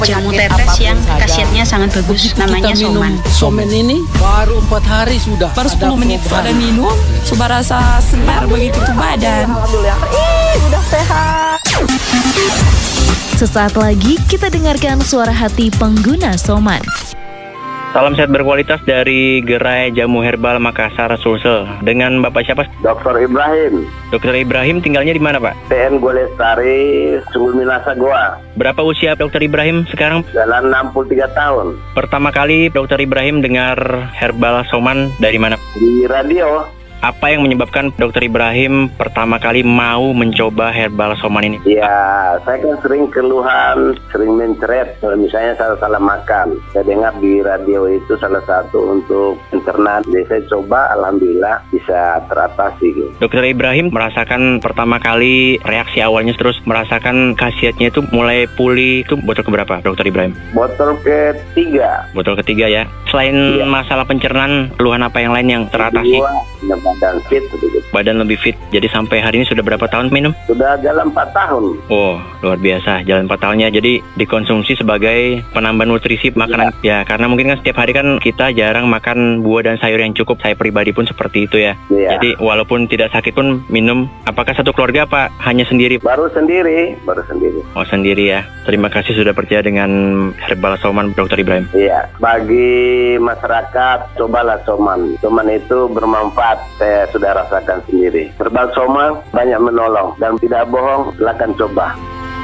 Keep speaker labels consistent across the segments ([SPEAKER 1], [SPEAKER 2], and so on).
[SPEAKER 1] jamu tetes yang khasiatnya sangat bagus, namanya Soman.
[SPEAKER 2] Soman ini baru 4 hari sudah.
[SPEAKER 3] Baru 10 menit sudah minum, sudah rasa segar begitu tuh badan.
[SPEAKER 4] Alhamdulillah, udah sehat.
[SPEAKER 5] Sesaat lagi kita dengarkan suara hati pengguna Soman.
[SPEAKER 6] Salam sehat berkualitas dari Gerai Jamu Herbal Makassar, Sulsel. Dengan Bapak siapa?
[SPEAKER 7] Dr. Ibrahim.
[SPEAKER 6] Dr. Ibrahim tinggalnya di mana, Pak?
[SPEAKER 7] TN Golestari, Sungai Minasa, Goa.
[SPEAKER 6] Berapa usia Dr. Ibrahim sekarang?
[SPEAKER 7] Jalan 63 tahun.
[SPEAKER 6] Pertama kali Dr. Ibrahim dengar Herbal Soman dari mana?
[SPEAKER 7] Di radio.
[SPEAKER 6] Apa yang menyebabkan Dr. Ibrahim pertama kali mau mencoba Herbal Soman ini?
[SPEAKER 7] Ya, saya kan sering keluhan, sering mencret. Misalnya saya salah makan. Saya dengar di radio itu salah satu untuk internet. Jadi saya coba, alhamdulillah bisa teratasi. Gitu.
[SPEAKER 6] Dr. Ibrahim merasakan pertama kali reaksi awalnya, terus merasakan khasiatnya itu mulai pulih. Itu botol keberapa, Dr. Ibrahim?
[SPEAKER 7] Botol ketiga.
[SPEAKER 6] Botol ketiga ya. Selain masalah pencernaan, keluhan apa yang lain yang teratasi?
[SPEAKER 7] Badan fit, begitu.
[SPEAKER 6] Badan lebih fit. Jadi sampai hari ini sudah berapa tahun minum?
[SPEAKER 7] Sudah jalan 4 tahun.
[SPEAKER 6] Oh, luar biasa. Jalan 4 tahunnya. Jadi dikonsumsi sebagai penambah nutrisi makanan. Ya, karena mungkin kan setiap hari kan kita jarang makan buah dan sayur yang cukup. Saya pribadi pun seperti itu ya. Jadi walaupun tidak sakit pun minum. Apakah satu keluarga apa hanya sendiri?
[SPEAKER 7] Baru sendiri.
[SPEAKER 6] Oh, sendiri ya. Terima kasih sudah percaya dengan Herbal Soman, Dr. Ibrahim.
[SPEAKER 7] Iya, bagi masyarakat cobalah Soman. Soman itu bermanfaat. Saya sudah rasakan sendiri. Herbal Soman banyak menolong dan tidak bohong, silakan coba.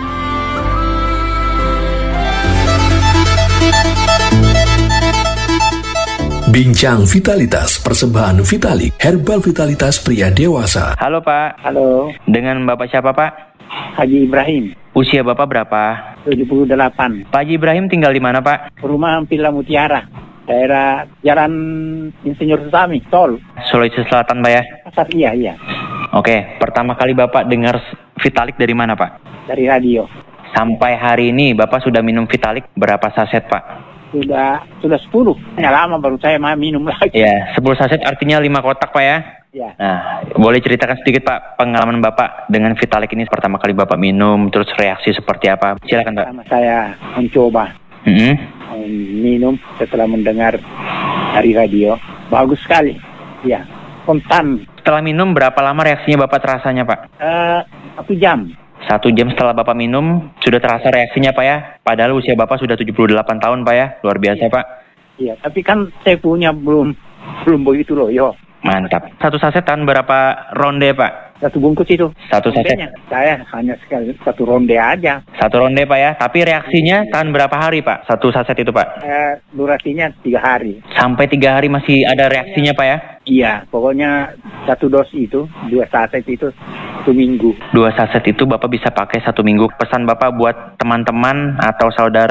[SPEAKER 8] Bincang Vitalitas Persembahan Vitalik Herbal Vitalitas Pria Dewasa.
[SPEAKER 6] Halo Pak.
[SPEAKER 9] Halo.
[SPEAKER 6] Dengan Bapak siapa Pak?
[SPEAKER 9] Haji Ibrahim.
[SPEAKER 6] Usia Bapak berapa?
[SPEAKER 9] 78.
[SPEAKER 6] Pak Haji Ibrahim tinggal di mana Pak?
[SPEAKER 9] Rumah Ampila Mutiara. Daerah Jalan Insinyur Susami, Tol.
[SPEAKER 6] Sulawesi Selatan Pak ya?
[SPEAKER 9] Pasar, iya.
[SPEAKER 6] Oke, pertama kali Bapak dengar Vitalik dari mana Pak?
[SPEAKER 9] Dari radio.
[SPEAKER 6] Sampai hari ini Bapak sudah minum Vitalik berapa saset Pak?
[SPEAKER 9] Sudah 10. Hanya lama baru saya minum lagi.
[SPEAKER 6] Ya, 10 saset artinya 5 kotak Pak ya?
[SPEAKER 9] Ya.
[SPEAKER 6] Nah, boleh ceritakan sedikit Pak pengalaman Bapak dengan Vitalik ini pertama kali Bapak minum, terus reaksi seperti apa? Silakan Pak.
[SPEAKER 9] Pertama saya mencoba minum setelah mendengar dari radio. Bagus sekali. Ya, spontan.
[SPEAKER 6] Setelah minum berapa lama reaksinya Bapak terasanya Pak?
[SPEAKER 9] 1 jam.
[SPEAKER 6] 1 jam setelah Bapak minum, sudah terasa reaksinya Pak ya? Padahal usia Bapak sudah 78 tahun Pak ya? Luar biasa Pak.
[SPEAKER 9] Iya, tapi kan saya punya belum begitu loh, yo.
[SPEAKER 6] Mantap. 1 saset tahan berapa ronde Pak?
[SPEAKER 9] 1 bungkus itu.
[SPEAKER 6] 1 saset?
[SPEAKER 9] Saya hanya sekali 1 ronde aja.
[SPEAKER 6] 1 ronde Pak ya? Tapi reaksinya tahan berapa hari Pak? 1 saset itu Pak?
[SPEAKER 9] Durasinya 3 hari.
[SPEAKER 6] Sampai 3 hari masih ada reaksinya Pak ya?
[SPEAKER 9] Iya, pokoknya 1 dos itu, 2 saset itu 1 minggu.
[SPEAKER 6] 2 saset itu Bapak bisa pakai 1 minggu. Pesan Bapak buat teman-teman atau saudara